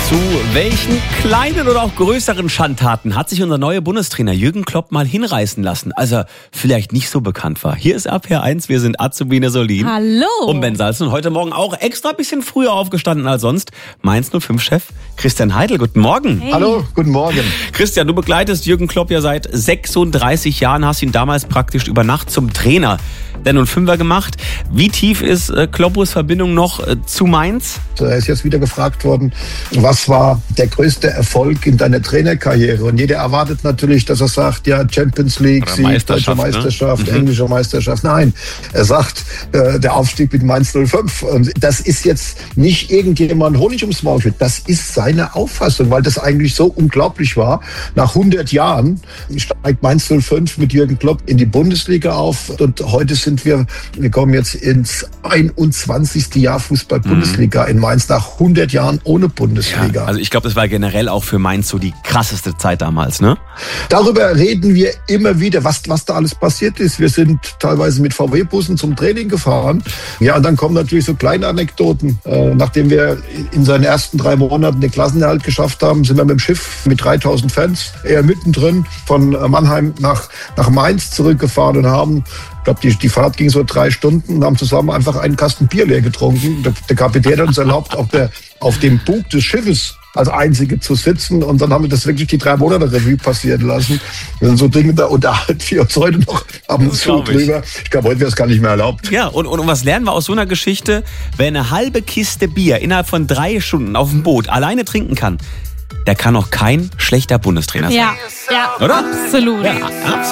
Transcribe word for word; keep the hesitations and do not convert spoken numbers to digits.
Zu welchen kleinen oder auch größeren Schandtaten hat sich unser neuer Bundestrainer Jürgen Klopp mal hinreißen lassen, als er vielleicht nicht so bekannt war? Hier ist R P R eins, wir sind Azubine Solin. Hallo. Und Ben Salzen. Und heute Morgen auch extra ein bisschen früher aufgestanden als sonst. Mainz null fünf-Chef Christian Heidel. Guten Morgen. Hey. Hallo, guten Morgen. Christian, du begleitest Jürgen Klopp ja seit sechsunddreißig Jahren, hast ihn damals praktisch über Nacht zum Trainer der null fünfer gemacht. Wie tief ist äh, Kloppos Verbindung noch äh, zu Mainz? Er ist jetzt wieder gefragt worden, was war der größte Erfolg in deiner Trainerkarriere? Und jeder erwartet natürlich, dass er sagt, ja, Champions League, Oder Sieg, Meisterschaft, deutsche Meisterschaft, ne? englische Meisterschaft. Nein, er sagt, äh, der Aufstieg mit Mainz null fünf. Und das ist jetzt nicht irgendjemand Honig ums Maul schütten. Das ist seine Auffassung, weil das eigentlich so unglaublich war. Nach hundert Jahren steigt Mainz null fünf mit Jürgen Klopp in die Bundesliga auf. Und heute sind wir, wir kommen jetzt ins einundzwanzigste Jahr Fußball-Bundesliga in Mainz, nach hundert Jahren ohne Bundesliga. Ja, also ich glaube, das war generell auch für Mainz so die krasseste Zeit damals, ne? Darüber reden wir immer wieder, was, was da alles passiert ist. Wir sind teilweise mit V W-Bussen zum Training gefahren. Ja, und dann kommen natürlich so kleine Anekdoten. Äh, nachdem wir in seinen ersten drei Monaten den Klassenerhalt geschafft haben, sind wir mit dem Schiff mit dreitausend Fans, eher mittendrin, von Mannheim nach, nach Mainz zurückgefahren und haben, ich glaube, die, die Fahrt ging so drei Stunden und haben zusammen einfach einen Kasten Bier leer getrunken. Der, der Kapitän hat uns erlaubt, auf, der, auf dem Bug des Schiffes als Einzige zu sitzen. Und dann haben wir das wirklich die drei Monate Revue passieren lassen. Und so Dinge, da unterhalten wir uns heute noch ab und zu drüber. Ich glaube, heute wäre es gar nicht mehr erlaubt. Ja, und, und, und was lernen wir aus so einer Geschichte? Wer eine halbe Kiste Bier innerhalb von drei Stunden auf dem Boot alleine trinken kann, der kann auch kein schlechter Bundestrainer sein. Ja, ja, Oder? absolut. Ja, absolut.